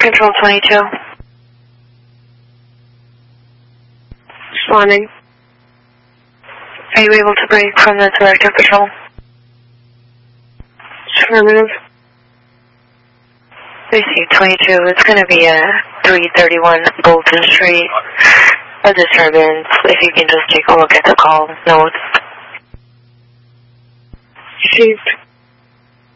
Control 22. Responding. Are you able to break from the Director Patrol? Affirmative. Receive 22. It's going to be a 331 Bolton Street. A disturbance. If you can just take a look at the call notes. Received.